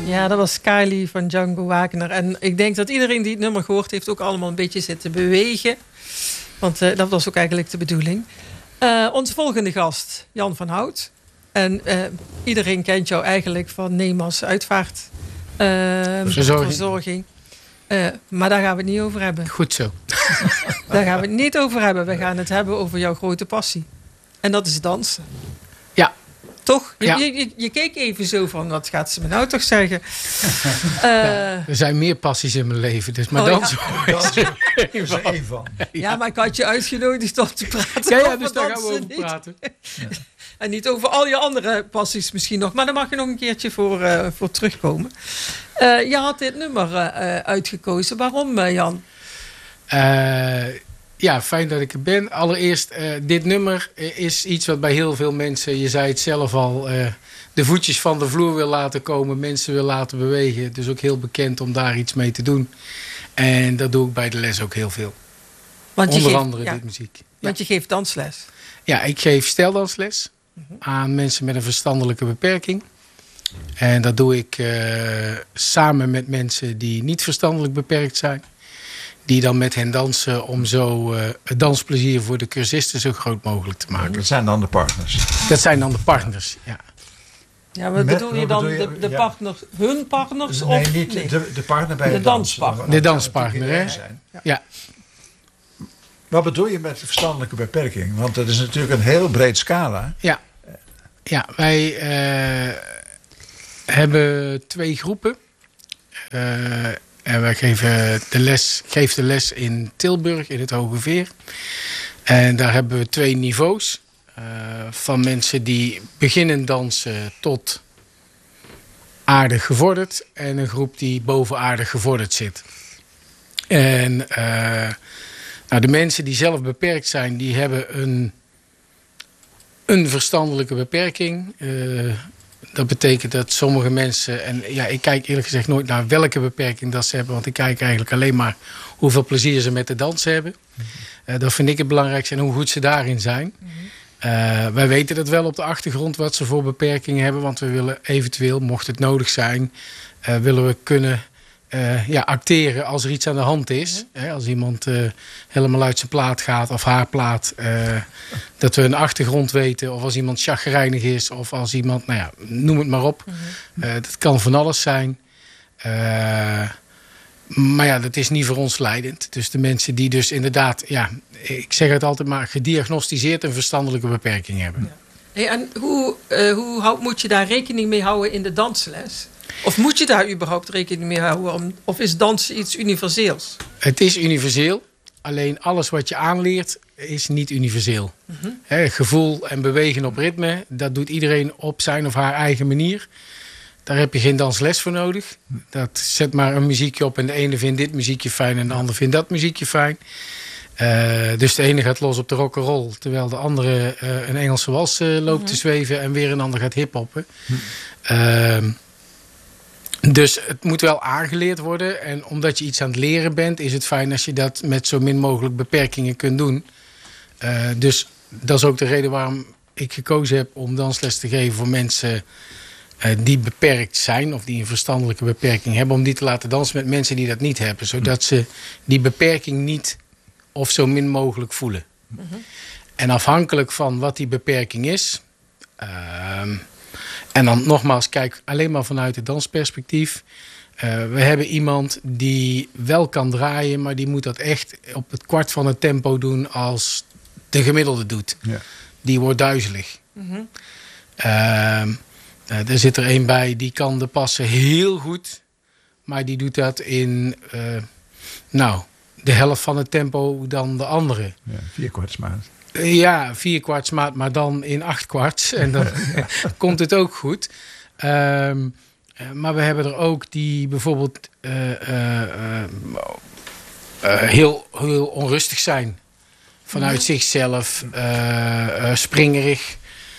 Ja, dat was Kylie van Django Wagner. En ik denk dat iedereen die het nummer gehoord heeft ook allemaal een beetje zitten bewegen. Want dat was ook eigenlijk de bedoeling. Onze volgende gast, Jan van Hout. En iedereen kent jou eigenlijk van Nemas Uitvaart. Verzorging. Maar daar gaan we het niet over hebben. Goed zo. Daar gaan we het niet over hebben. We gaan het hebben over jouw grote passie. En dat is dansen. Ja. Toch? Ja. Je keek even zo van, wat gaat ze me nou toch zeggen? Er zijn meer passies in mijn leven, dus maar dansen is er één van. Ja, maar ik had je uitgenodigd om te praten Ja, over dus daar gaan we dansen, over niet? praten. En niet over al je andere passies misschien nog. Maar daar mag je nog een keertje voor terugkomen. Je had dit nummer uitgekozen. Waarom, Jan? Ja, fijn dat ik er ben. Allereerst, dit nummer is iets wat bij heel veel mensen, je zei het zelf al, de voetjes van de vloer wil laten komen, mensen wil laten bewegen. Dus ook heel bekend om daar iets mee te doen. En dat doe ik bij de les ook heel veel. Onder andere dit muziek. Want je geeft dansles. Ja, ik geef stijldansles aan mensen met een verstandelijke beperking. En dat doe ik samen met mensen die niet verstandelijk beperkt zijn. Die dan met hen dansen om zo het dansplezier voor de cursisten zo groot mogelijk te maken. Dat zijn dan de partners? Dat zijn dan de partners, ja. Ja, wat bedoel je dan? De partners, hun partners? Nee, of niet nee? de partner bij de het danspartner. De danspartner, hè? Ja. Wat bedoel je met verstandelijke beperking? Want dat is natuurlijk een heel breed scala. Ja, wij hebben 2 groepen. En wij geven de les in Tilburg, in het Hoge Veer. En daar hebben we 2 niveaus. Van mensen die beginnen dansen tot aardig gevorderd. En een groep die boven aardig gevorderd zit. En de mensen die zelf beperkt zijn, die hebben een verstandelijke beperking. Dat betekent dat sommige mensen, en ja, ik kijk eerlijk gezegd nooit naar welke beperking dat ze hebben. Want ik kijk eigenlijk alleen maar hoeveel plezier ze met de dans hebben. Dat vind ik het belangrijkste en hoe goed ze daarin zijn. Wij weten dat wel op de achtergrond wat ze voor beperkingen hebben. Want we willen eventueel, mocht het nodig zijn, willen we kunnen acteren als er iets aan de hand is. Als iemand helemaal uit zijn plaat gaat of haar plaat. Dat we een achtergrond weten. Of als iemand chagrijnig is. Of als iemand, noem het maar op. Dat kan van alles zijn. Maar ja, dat is niet voor ons leidend. Dus de mensen die dus inderdaad, ik zeg het altijd maar, gediagnosticeerd een verstandelijke beperking hebben. Ja. Hey, en hoe moet je daar rekening mee houden in de dansles? Of moet je daar überhaupt rekening mee houden? Of is dansen iets universeels? Het is universeel. Alleen alles wat je aanleert is niet universeel. Gevoel en bewegen op ritme, dat doet iedereen op zijn of haar eigen manier. Daar heb je geen dansles voor nodig. Dat zet maar een muziekje op en de ene vindt dit muziekje fijn en de ander vindt dat muziekje fijn. Dus de ene gaat los op de rock'n'roll, terwijl de andere een Engelse wals loopt te zweven en weer een ander gaat hiphoppen. Dus het moet wel aangeleerd worden. En omdat je iets aan het leren bent, is het fijn als je dat met zo min mogelijk beperkingen kunt doen. Dus dat is ook de reden waarom ik gekozen heb om dansles te geven voor mensen die beperkt zijn of die een verstandelijke beperking hebben, om die te laten dansen met mensen die dat niet hebben. Zodat ze die beperking niet of zo min mogelijk voelen. En afhankelijk van wat die beperking is. En dan nogmaals, kijk alleen maar vanuit het dansperspectief. We hebben iemand die wel kan draaien, maar die moet dat echt op het kwart van het tempo doen als de gemiddelde doet. Ja. Die wordt duizelig. Er zit er een bij, die kan de passen heel goed. Maar die doet dat in de helft van het tempo dan de andere. Ja, 4/4 maat. Ja, 4/4 maat, maar dan in 8/4. En dan komt het ook goed. Maar we hebben er ook die bijvoorbeeld heel onrustig zijn. Vanuit zichzelf. Springerig.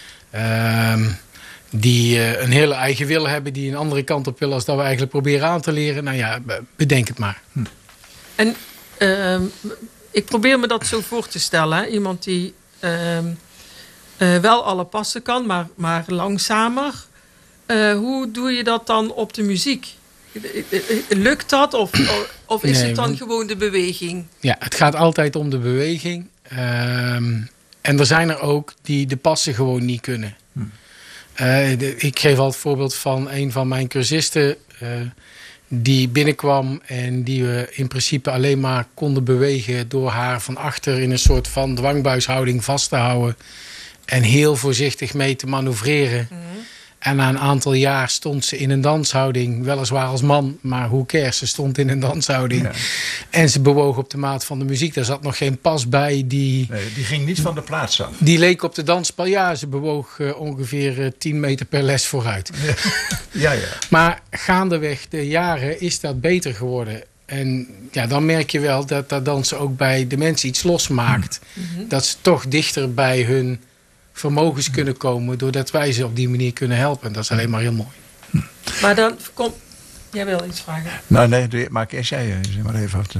Die een hele eigen wil hebben. Die een andere kant op willen als dat we eigenlijk proberen aan te leren. Nou ja, bedenk het maar. En ik probeer me dat zo voor te stellen. Hè? Iemand die wel alle passen kan, maar langzamer. hoe doe je dat dan op de muziek? Lukt dat of is het dan gewoon de beweging? Ja, het gaat altijd om de beweging. En er zijn er ook die de passen gewoon niet kunnen. Ik geef al het voorbeeld van een van mijn cursisten die binnenkwam en die we in principe alleen maar konden bewegen door haar van achter in een soort van dwangbuishouding vast te houden en heel voorzichtig mee te manoeuvreren. En na een aantal jaar stond ze in een danshouding, weliswaar als man, maar hoe cares, ze stond in een danshouding. Ja. En ze bewoog op de maat van de muziek. Daar zat nog geen pas bij. Die ging niet van de plaats af. Die leek op de danspal. Ja, ze bewoog ongeveer 10 meter per les vooruit. Ja. Maar gaandeweg de jaren is dat beter geworden. En ja, dan merk je wel dat dansen ook bij de mensen iets losmaakt. Dat ze toch dichter bij hun vermogens kunnen komen doordat wij ze op die manier kunnen helpen. Dat is alleen maar heel mooi. Maar dan komt... Jij wil iets vragen? Nou nee, maak eerst jij maar even af.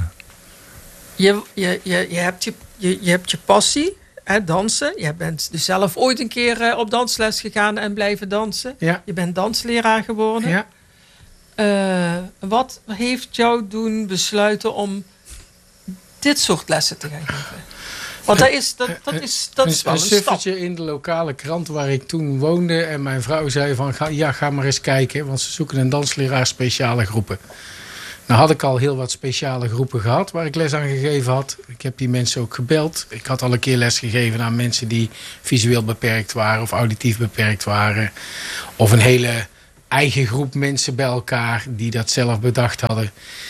Je hebt je passie, dansen. Je bent dus zelf ooit een keer op dansles gegaan en blijven dansen. Ja. Je bent dansleraar geworden. Ja. Wat heeft jou doen besluiten om dit soort lessen te gaan geven? Want dat is wel een stap. Een suffertje in de lokale krant waar ik toen woonde. En mijn vrouw zei van, ga maar eens kijken. Want ze zoeken een dansleraar speciale groepen. Nou had ik al heel wat speciale groepen gehad waar ik les aan gegeven had. Ik heb die mensen ook gebeld. Ik had al een keer les gegeven aan mensen die visueel beperkt waren of auditief beperkt waren. Of een hele eigen groep mensen bij elkaar die dat zelf bedacht hadden.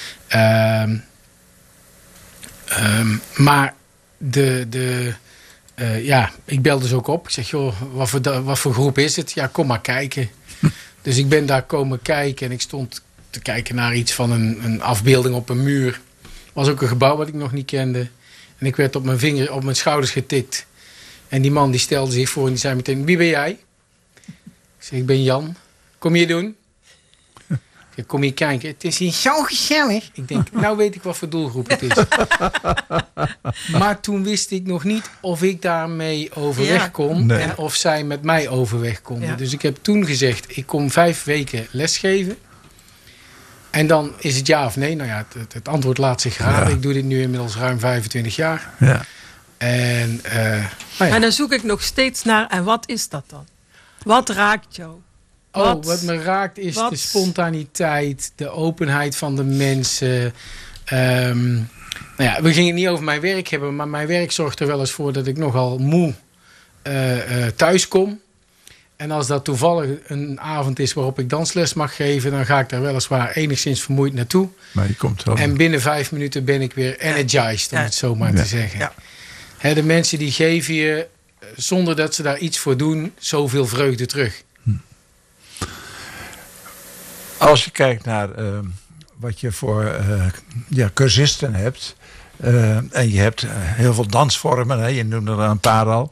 Maar ik belde ze ook op. Ik zeg, joh, wat voor groep is het? Ja, kom maar kijken. Dus ik ben daar komen kijken en ik stond te kijken naar iets van een afbeelding op een muur. Was ook een gebouw wat ik nog niet kende. En ik werd op mijn schouders getikt. En die man die stelde zich voor en die zei meteen, wie ben jij? Ik zeg, ik ben Jan. Kom je doen? Ik kom hier kijken. Het is hier zo gezellig. Ik denk, nou weet ik wat voor doelgroep het is. Maar toen wist ik nog niet of ik daarmee overweg kon. Nee. En of zij met mij overweg konden. Ja. Dus ik heb toen gezegd, ik kom 5 weken lesgeven. En dan is het ja of nee. Nou ja, het antwoord laat zich raden. Ja. Ik doe dit nu inmiddels ruim 25 jaar. Ja. En, Maar dan zoek ik nog steeds naar, en wat is dat dan? Wat raakt jou? Wat me raakt is de spontaniteit, de openheid van de mensen. We gingen het niet over mijn werk hebben, maar mijn werk zorgt er wel eens voor dat ik nogal moe thuis kom. En als dat toevallig een avond is waarop ik dansles mag geven, dan ga ik daar weliswaar enigszins vermoeid naartoe. Maar je komt wel. En binnen 5 minuten ben ik weer energized, om het zo maar te zeggen. Ja. De mensen die geven je, zonder dat ze daar iets voor doen, zoveel vreugde terug. Als je kijkt naar wat je voor cursisten hebt. En je hebt heel veel dansvormen. Je noemde er een paar al.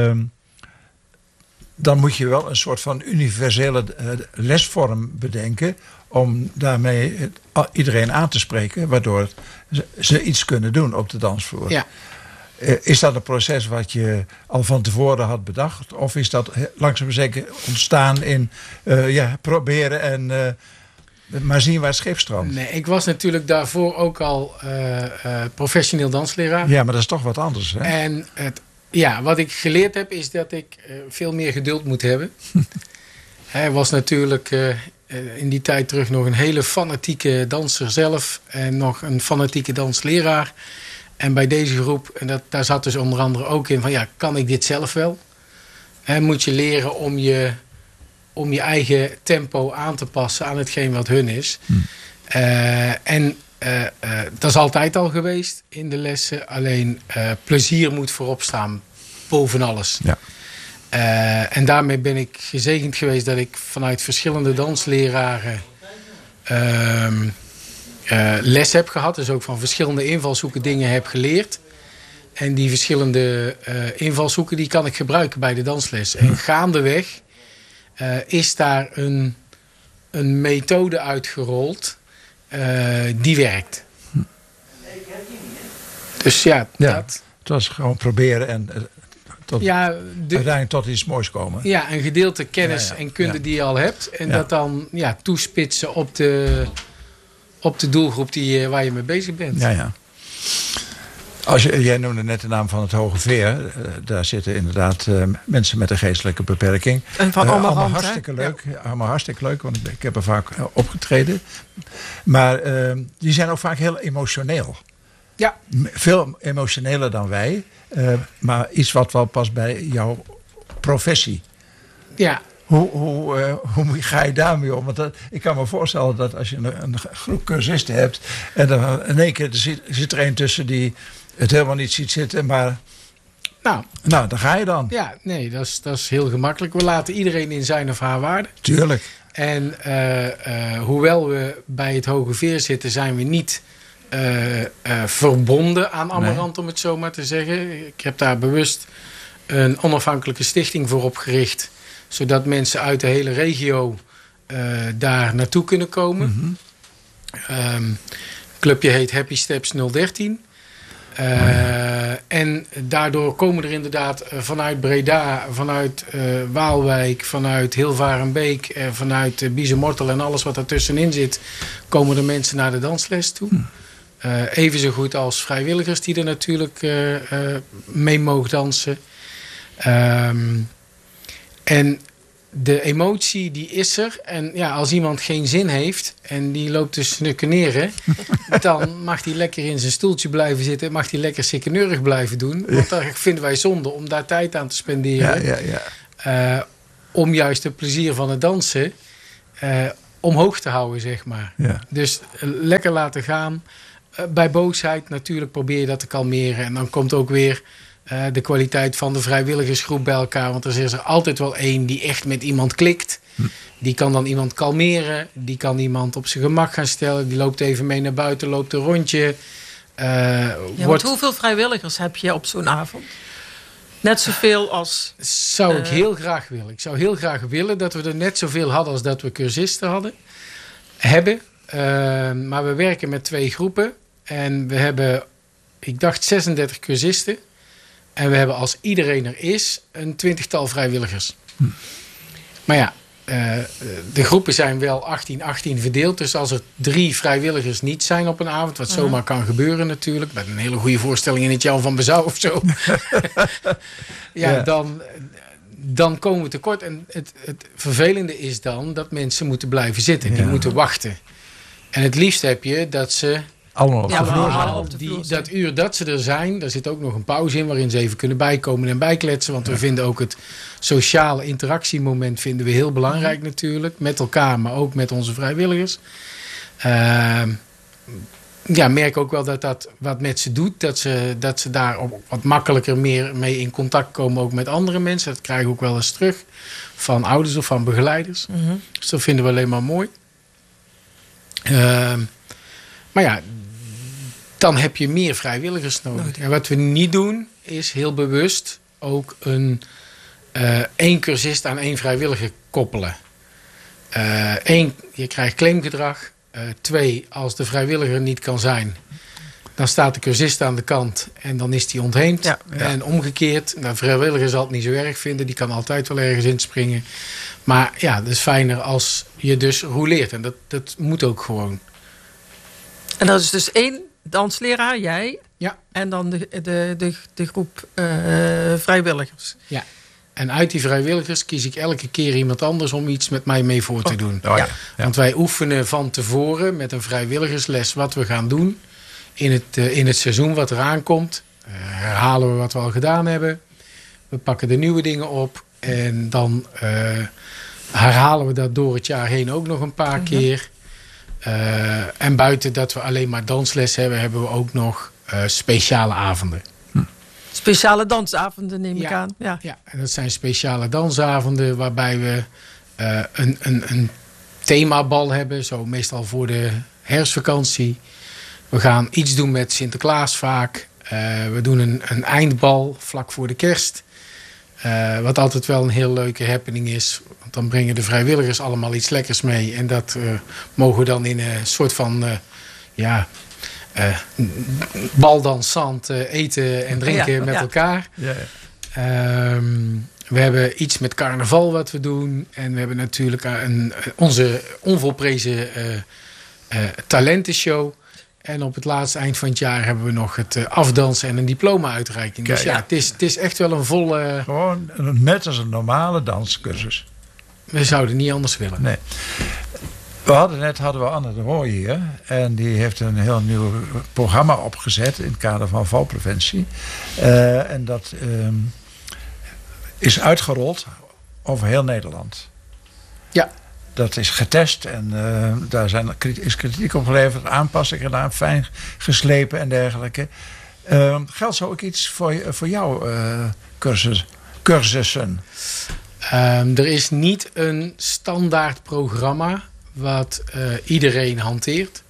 Dan moet je wel een soort van universele lesvorm bedenken. Om daarmee iedereen aan te spreken. Waardoor ze iets kunnen doen op de dansvloer. Ja. Is dat een proces wat je al van tevoren had bedacht? Of is dat langzaam zeker ontstaan in proberen en maar zien waar het schip stroomt? Nee, ik was natuurlijk daarvoor ook al professioneel dansleraar. Ja, maar dat is toch wat anders, hè? En wat ik geleerd heb is dat ik veel meer geduld moet hebben. Hij was natuurlijk in die tijd terug nog een hele fanatieke danser zelf. En nog een fanatieke dansleraar. En bij deze groep, en daar zat dus onder andere ook in van, kan ik dit zelf wel? Moet je leren om je eigen tempo aan te passen aan hetgeen wat hun is. Dat is altijd al geweest in de lessen. Alleen plezier moet voorop staan boven alles. Ja. En daarmee ben ik gezegend geweest dat ik vanuit verschillende dansleraren les heb gehad. Dus ook van verschillende invalshoeken dingen heb geleerd. En die verschillende invalshoeken die kan ik gebruiken bij de dansles. En gaandeweg is daar een methode uitgerold die werkt. Dus dat. Het was gewoon proberen en uiteindelijk tot iets moois komen. Ja, een gedeelte kennis en kunde die je al hebt. En dat dan toespitsen op de doelgroep waar je mee bezig bent. Ja. Jij noemde net de naam van het Hoge Veer. Daar zitten inderdaad mensen met een geestelijke beperking. En van allemaal hartstikke leuk. Ja. Allemaal hartstikke leuk, want ik heb er vaak opgetreden. Maar die zijn ook vaak heel emotioneel. Ja. Veel emotioneler dan wij. Maar iets wat wel past bij jouw professie. Ja. Hoe ga je daarmee om? Want ik kan me voorstellen dat als je een groep cursisten hebt... en dan in één keer zit er een tussen die het helemaal niet ziet zitten... maar nou, daar ga je dan. Ja, nee, dat is heel gemakkelijk. We laten iedereen in zijn of haar waarde. Tuurlijk. En hoewel we bij het Hoge Veer zitten... zijn we niet verbonden aan Amarant, om het zo maar te zeggen. Ik heb daar bewust een onafhankelijke stichting voor opgericht... zodat mensen uit de hele regio daar naartoe kunnen komen. Mm-hmm. Het clubje heet Happy Steps 013. En daardoor komen er inderdaad vanuit Breda, vanuit Waalwijk, vanuit Hilvarenbeek, vanuit Biezenmortel en alles wat daartussenin zit, komen er mensen naar de dansles toe. Even zo goed als vrijwilligers die er natuurlijk mee mogen dansen. En de emotie die is er. En ja, als iemand geen zin heeft en die loopt te snukkeneren... dan mag hij lekker in zijn stoeltje blijven zitten. Mag hij lekker sikkeneurig blijven doen. Want daar vinden wij zonde om daar tijd aan te spenderen. Om juist het plezier van het dansen omhoog te houden, zeg maar. Ja. Dus lekker laten gaan. Bij boosheid natuurlijk probeer je dat te kalmeren. En dan komt ook weer... de kwaliteit van de vrijwilligersgroep bij elkaar. Want er is er altijd wel één die echt met iemand klikt. Die kan dan iemand kalmeren. Die kan iemand op zijn gemak gaan stellen. Die loopt even mee naar buiten, loopt een rondje. Want hoeveel vrijwilligers heb je op zo'n avond? Net zoveel als... Zou ik heel graag willen. Ik zou heel graag willen dat we er net zoveel hadden als dat we cursisten hebben. Maar we werken met 2 groepen. En we hebben, ik dacht 36 cursisten. En we hebben als iedereen er is een 20-tal vrijwilligers. Maar ja, de groepen zijn wel 18 verdeeld. Dus als er 3 vrijwilligers niet zijn op een avond... wat zomaar kan gebeuren natuurlijk... met een hele goede voorstelling in het Jan van Bezouw of zo... dan komen we tekort. En het vervelende is dan dat mensen moeten blijven zitten. Die moeten wachten. En het liefst heb je dat ze... allemaal op de vloer zijn. Dat uur dat ze er zijn, daar zit ook nog een pauze in... waarin ze even kunnen bijkomen en bijkletsen. Want we vinden ook het sociale interactiemoment vinden we heel belangrijk natuurlijk. Met elkaar, maar ook met onze vrijwilligers. Merk ook wel dat wat met ze doet. Dat ze daar wat makkelijker meer mee in contact komen. Ook met andere mensen. Dat krijgen we ook wel eens terug. Van ouders of van begeleiders. Mm-hmm. Dus dat vinden we alleen maar mooi. Maar ja... dan heb je meer vrijwilligers nodig. En wat we niet doen, is heel bewust ook één cursist aan 1 vrijwilliger koppelen. 1, je krijgt claimgedrag. 2, als de vrijwilliger niet kan zijn, dan staat de cursist aan de kant en dan is die ontheemd. Ja. En omgekeerd, de vrijwilliger zal het niet zo erg vinden. Die kan altijd wel ergens inspringen. Maar ja, het is fijner als je dus rouleert. En dat moet ook gewoon. En dat is dus 1... dansleraar, jij. Ja. En dan de groep vrijwilligers. Ja. En uit die vrijwilligers kies ik elke keer iemand anders om iets met mij mee voor te doen. Ja. Want wij oefenen van tevoren met een vrijwilligersles wat we gaan doen. In het seizoen wat eraan komt. Herhalen we wat we al gedaan hebben. We pakken de nieuwe dingen op. En dan herhalen we dat door het jaar heen ook nog een paar keer. En buiten dat we alleen maar dansles hebben... hebben we ook nog speciale avonden. Speciale dansavonden neem ik aan. Ja, en dat zijn speciale dansavonden... waarbij we een themabal hebben. Zo meestal voor de herfstvakantie. We gaan iets doen met Sinterklaas vaak. We doen een eindbal vlak voor de kerst. Wat altijd wel een heel leuke happening is. Want dan brengen de vrijwilligers allemaal iets lekkers mee. En dat mogen we dan in een soort van baldansant eten en drinken met elkaar. Ja. We hebben iets met carnaval wat we doen. En we hebben natuurlijk onze onvolprezen talentenshow. En op het laatste eind van het jaar hebben we nog het afdansen en een diploma-uitreiking. Dus het is echt wel een volle... Gewoon net als een normale danscursus. We zouden niet anders willen. Nee. Hadden we Anne de Rooij hier. En die heeft een heel nieuw programma opgezet in het kader van valpreventie. En dat is uitgerold over heel Nederland. Ja. Dat is getest en daar is kritiek op geleverd, aanpassingen gedaan, fijn geslepen en dergelijke. Geldt zo ook iets voor jouw cursussen? Er is niet een standaard programma wat iedereen hanteert.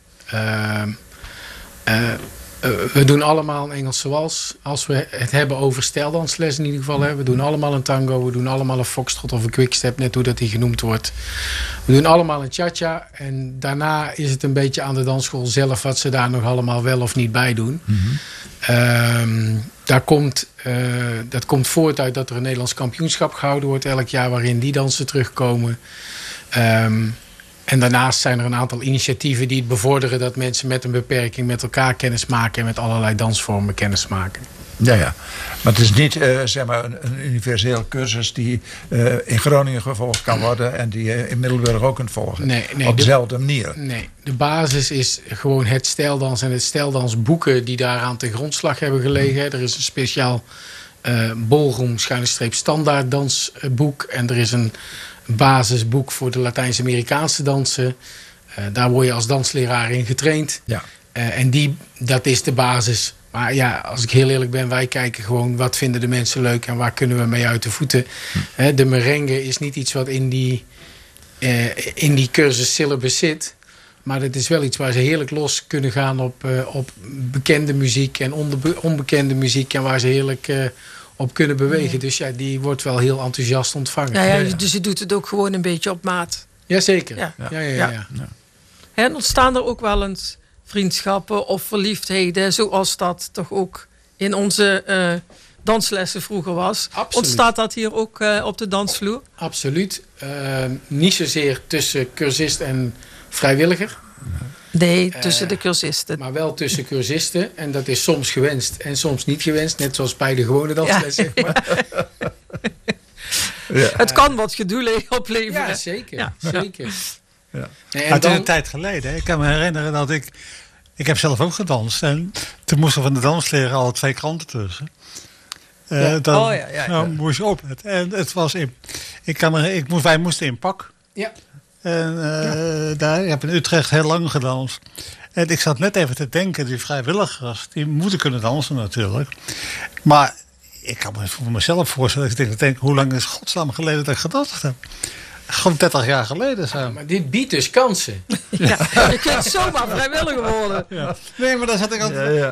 We doen allemaal een Engelse wals. Als we het hebben over stijldansles in ieder geval. We doen allemaal een tango. We doen allemaal een foxtrot of een quickstep. Net hoe dat die genoemd wordt. We doen allemaal een cha-cha. En daarna is het een beetje aan de dansschool zelf wat ze daar nog allemaal wel of niet bij doen. Mm-hmm. Dat komt voort uit dat er een Nederlands kampioenschap gehouden wordt elk jaar. Waarin die dansen terugkomen. En daarnaast zijn er een aantal initiatieven die het bevorderen dat mensen met een beperking met elkaar kennis maken en met allerlei dansvormen kennis maken. Ja. Maar het is niet zeg maar een universeel cursus die in Groningen gevolgd kan worden en die je in Middelburg ook kunt volgen. Nee, op dezelfde manier. Nee, de basis is gewoon het stijldans en het stijldansboeken die daaraan ten grondslag hebben gelegen. Er is een speciaal ballroom-standaard dansboek en er is een basisboek voor de Latijns-Amerikaanse dansen. Daar word je als dansleraar in getraind. Ja. En dat is de basis. Maar ja, als ik heel eerlijk ben, wij kijken gewoon wat vinden de mensen leuk en waar kunnen we mee uit de voeten. De merengue is niet iets wat in die cursus syllabus zit. Maar het is wel iets waar ze heerlijk los kunnen gaan op bekende muziek en onbekende muziek. En waar ze heerlijk op kunnen bewegen. Dus ja, die wordt wel heel enthousiast ontvangen. Ja. Dus je doet het ook gewoon een beetje op maat. Jazeker. Ja. En ontstaan er ook wel eens vriendschappen of verliefdheden, zoals dat toch ook in onze danslessen vroeger was. Absoluut. Ontstaat dat hier ook op de dansvloer? Absoluut. Niet zozeer tussen cursist en vrijwilliger. Nee, tussen de cursisten. Maar wel tussen cursisten. En dat is soms gewenst en soms niet gewenst. Net zoals bij de gewone dansles, zeg maar. Ja. Het kan wat gedoe opleveren. Ja, zeker. Ja. Zeker. Ja. Het is een tijd geleden. Ik kan me herinneren dat ik heb zelf ook gedanst. En toen moesten van de dansleraar al 2 kranten tussen. Dan moest je opletten. En het was wij moesten in pak. Ja. En ik heb in Utrecht heel lang gedanst. En ik zat net even te denken, die vrijwilligers, die moeten kunnen dansen natuurlijk. Maar ik kan me voor mezelf voorstellen, ik denk hoe lang is godsnaam geleden dat ik gedanst heb? Gewoon 30 jaar geleden zo. Maar dit biedt dus kansen. Ja, je kunt zomaar vrijwilliger worden. Ja. Nee, maar daar zat ik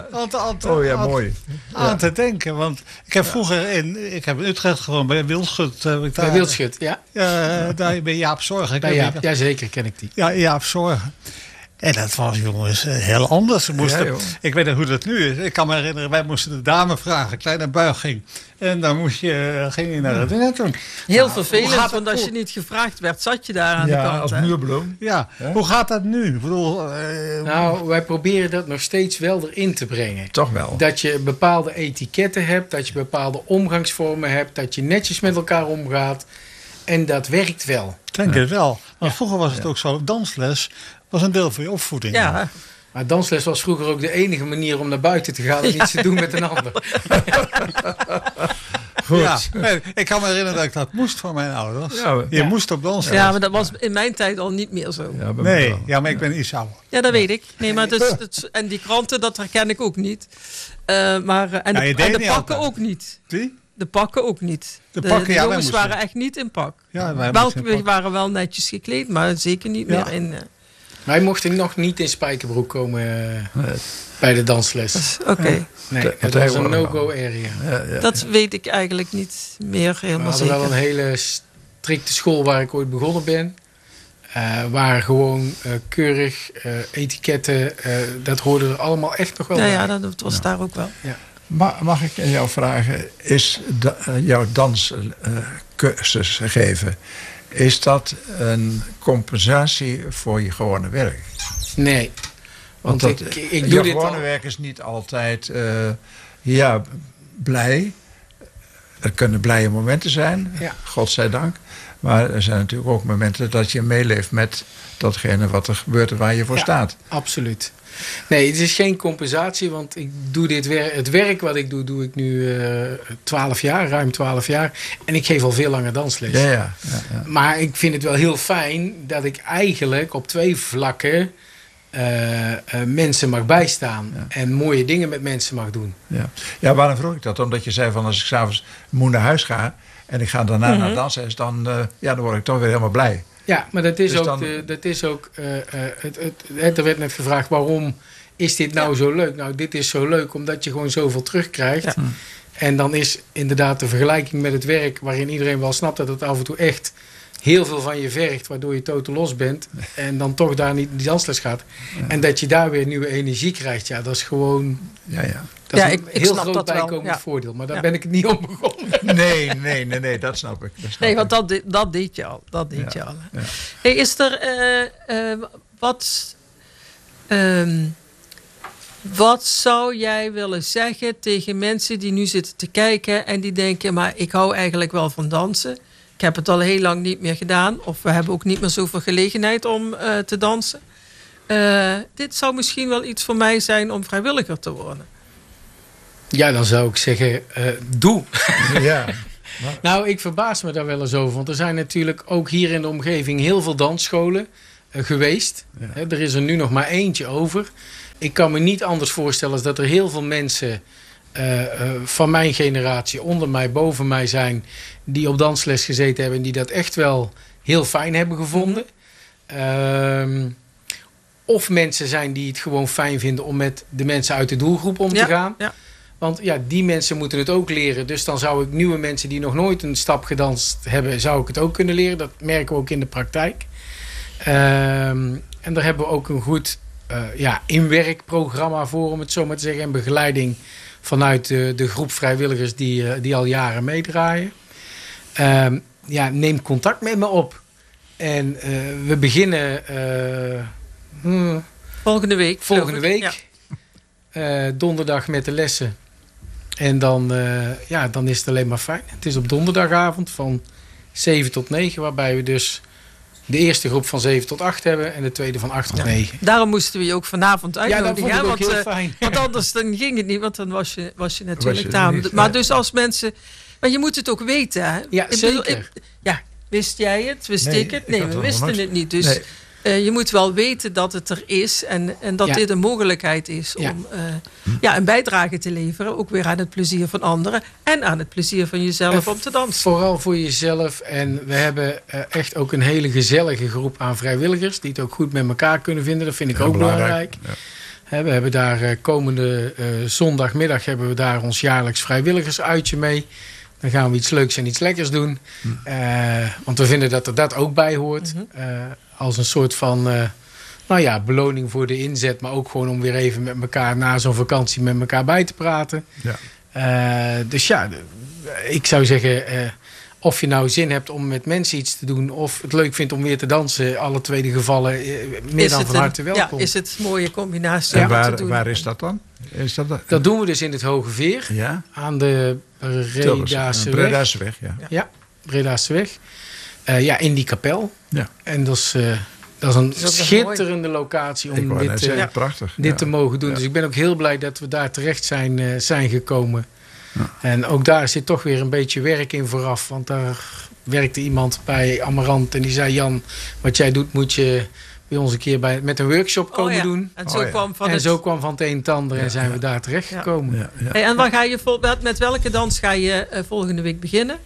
aan te denken. Want ik heb vroeger ik heb in Utrecht gewoon bij Wildschut. Bij Wildschut, ja. Daar bij Jaap Zorgen. Ja, zeker ken ik die. Ja, Jaap Zorgen. En dat was, jongens, heel anders. Ik weet niet hoe dat nu is. Ik kan me herinneren, wij moesten de dame vragen, kleine buiging. En dan ging je naar het net doen. Heel vervelend, want als je niet gevraagd werd, zat je daar aan de kant. Als muurbloem. Ja, hoe gaat dat nu? Ik bedoel, nou, wij proberen dat nog steeds wel erin te brengen. Toch wel. Dat je bepaalde etiketten hebt, dat je bepaalde omgangsvormen hebt, dat je netjes met elkaar omgaat. En dat werkt wel. Ik denk het wel. Want vroeger was het ook zo, dansles was een deel van je opvoeding. Ja. Maar dansles was vroeger ook de enige manier om naar buiten te gaan en iets te doen met een ander. Goed. Ja, ik kan me herinneren dat ik dat moest van mijn ouders. Je moest op dansles. Ja, maar dat was in mijn tijd al niet meer zo. Ja, maar ik ben iets ouder. Ja, dat weet ik. Nee, maar en die kranten, dat herken ik ook niet. En de pakken ook niet. Wie? De pakken ook niet. De jongens waren echt niet in pak. Ja, we waren wel netjes gekleed, maar zeker niet meer in... Wij mochten nog niet in spijkerbroek komen bij de dansles. Oké. Nee, het was een no-go area. Dat weet ik eigenlijk niet meer helemaal zeker. We hadden wel een hele strikte school waar ik ooit begonnen ben. Waar gewoon keurig etiketten, dat hoorde er allemaal echt nog wel bij. Ja, dat was daar ook wel. Mag ik jou vragen, is jouw danscursus geven, is dat een compensatie voor je gewone werk? Nee. Want ik doe je dit gewone werk is niet altijd blij. Er kunnen blije momenten zijn, godzijdank. Maar er zijn natuurlijk ook momenten dat je meeleeft met datgene wat er gebeurt en waar je voor staat. Absoluut. Nee, het is geen compensatie, want ik doe het werk wat ik doe ik nu 12 jaar, ruim 12 jaar. En ik geef al veel langer dansles. Ja. Maar ik vind het wel heel fijn dat ik eigenlijk op 2 vlakken mensen mag bijstaan. Ja. En mooie dingen met mensen mag doen. Ja, waarom vroeg ik dat? Omdat je zei van als ik s'avonds moe naar huis ga en ik ga daarna naar dansles, dan word ik toch weer helemaal blij. Ja, maar dat is ook... Er werd net gevraagd, waarom is dit nou zo leuk? Nou, dit is zo leuk omdat je gewoon zoveel terugkrijgt. Ja. En dan is inderdaad de vergelijking met het werk, waarin iedereen wel snapt dat het af en toe echt heel veel van je vergt, waardoor je totaal los bent en dan toch daar niet die dansles gaat. Ja. En dat je daar weer nieuwe energie krijgt, dat is gewoon... Dat is een heel groot bijkomend voordeel. Maar daar ben ik het niet om begonnen. Nee, dat snap ik. Want dat deed je al. Je al. Ja. Hey, is er wat zou jij willen zeggen tegen mensen die nu zitten te kijken en die denken, maar ik hou eigenlijk wel van dansen. Ik heb het al heel lang niet meer gedaan. Of we hebben ook niet meer zoveel gelegenheid om te dansen. Dit zou misschien wel iets voor mij zijn om vrijwilliger te worden. Ja, dan zou ik zeggen, doe. Ja. Nou, ik verbaas me daar wel eens over. Want er zijn natuurlijk ook hier in de omgeving heel veel dansscholen geweest. Ja. Er is er nu nog maar eentje over. Ik kan me niet anders voorstellen als dat er heel veel mensen van mijn generatie, onder mij, boven mij zijn, die op dansles gezeten hebben en die dat echt wel heel fijn hebben gevonden. Of mensen zijn die het gewoon fijn vinden om met de mensen uit de doelgroep om te gaan. Ja. Want die mensen moeten het ook leren. Dus dan zou ik nieuwe mensen die nog nooit een stap gedanst hebben, zou ik het ook kunnen leren. Dat merken we ook in de praktijk. En daar hebben we ook een goed inwerkprogramma voor, om het zo maar te zeggen. En begeleiding vanuit de groep vrijwilligers die al jaren meedraaien. Neem contact met me op. En we beginnen volgende week. Donderdag met de lessen. En dan is het alleen maar fijn. Het is op donderdagavond van 7 tot 9. Waarbij we dus de eerste groep van 7 tot 8 hebben. En de tweede van 8 tot 9. Daarom moesten we je ook vanavond uitnodigen. Ja, dat vond ik ook heel fijn. Want anders dan ging het niet. Want dan was je natuurlijk daar. Maar dus als mensen... Maar je moet het ook weten. Hè? Ja, zeker. Wist jij het? Wist ik het? Nee, we wisten het niet. Dus je moet wel weten dat het er is. En dat dit een mogelijkheid is om een bijdrage te leveren. Ook weer aan het plezier van anderen. En aan het plezier van jezelf om te dansen. Vooral voor jezelf. En we hebben echt ook een hele gezellige groep aan vrijwilligers. Die het ook goed met elkaar kunnen vinden. Dat vind ik ook belangrijk. Ja. We hebben daar komende zondagmiddag hebben we daar ons jaarlijks vrijwilligersuitje mee. Dan gaan we iets leuks en iets lekkers doen. Want we vinden dat er dat ook bij hoort. Als een soort van beloning voor de inzet. Maar ook gewoon om weer even met elkaar na zo'n vakantie met elkaar bij te praten. Ja. Dus ik zou zeggen, of je nou zin hebt om met mensen iets te doen, of het leuk vindt om weer te dansen, alle twee de gevallen, meer dan van harte welkom. Ja, is het een mooie combinatie. En waar is dat dan? Dat doen we dus in het Hoge Veer. Ja. Aan de Bredase weg. Ja, Bredase weg. In die kapel. Ja. En dat is een schitterende locatie om dit te mogen doen. Ja. Dus ik ben ook heel blij dat we daar terecht zijn gekomen. Ja. En ook daar zit toch weer een beetje werk in vooraf. Want daar werkte iemand bij Amarant en die zei: Jan, wat jij doet moet je bij ons een keer met een workshop komen doen. En zo kwam van het een het ander en zijn we daar terecht gekomen. Ja. Hey, en dan ga je met welke dans ga je volgende week beginnen?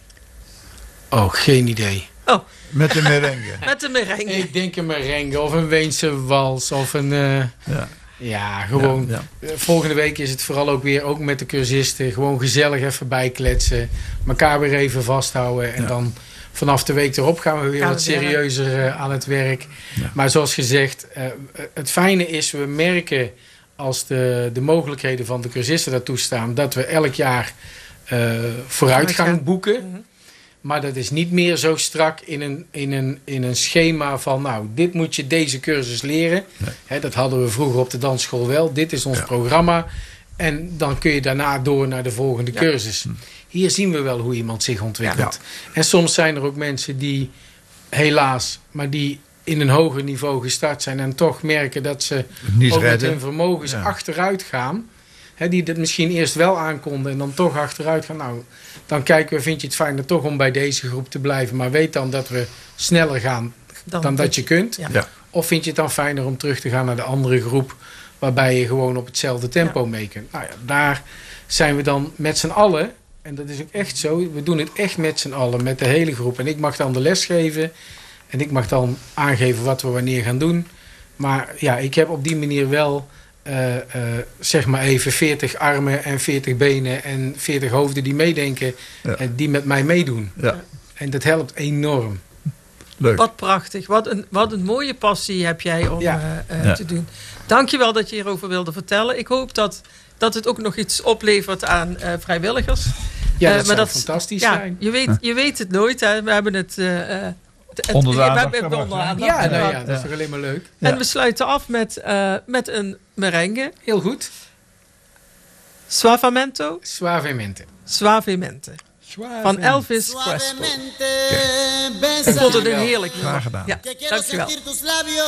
Oh, geen idee. Oh. Met de merengue. Met de merengue. Ik denk een merengue of een Weense wals of een... gewoon. Ja. Volgende week is het vooral ook met de cursisten. Gewoon gezellig even bijkletsen. Elkaar weer even vasthouden. En dan vanaf de week erop gaan we weer wat serieuzer aan het werk. Ja. Maar zoals gezegd, het fijne is, we merken als de mogelijkheden van de cursisten dat toestaan, dat we elk jaar vooruitgang boeken. Maar dat is niet meer zo strak in een schema van, nou, dit moet je deze cursus leren. Nee. Dat hadden we vroeger op de dansschool wel. Dit is ons programma. En dan kun je daarna door naar de volgende cursus. Hier zien we wel hoe iemand zich ontwikkelt. Ja. En soms zijn er ook mensen die, helaas, maar die in een hoger niveau gestart zijn en toch merken dat ze ook met hun vermogens achteruit gaan. Die dat misschien eerst wel aankonden en dan toch achteruit gaan. Nou, dan kijken we, vind je het fijner toch om bij deze groep te blijven. Maar weet dan dat we sneller gaan dan dat je kunt. Ja. Ja. Of vind je het dan fijner om terug te gaan naar de andere groep, waarbij je gewoon op hetzelfde tempo mee kunt. Nou ja, daar zijn we dan met z'n allen. En dat is ook echt zo. We doen het echt met z'n allen, met de hele groep. En ik mag dan de les geven. En ik mag dan aangeven wat we wanneer gaan doen. Maar ja, ik heb op die manier wel zeg maar even 40 armen en 40 benen en 40 hoofden die meedenken. En die met mij meedoen. Ja. En dat helpt enorm. Leuk. Wat prachtig. Wat een mooie passie heb jij om te doen. Dankjewel dat je hierover wilde vertellen. Ik hoop dat het ook nog iets oplevert aan vrijwilligers. Ja, dat zou fantastisch zijn. Je weet het nooit. Hè. We hebben het onder de aandacht. Ja, dat is toch alleen maar leuk. En we sluiten af met een merengue. Heel goed. Suavemente. Van Elvis Crespo. Ik vond het een heerlijk nummer. Graag gedaan. Ja, dankjewel.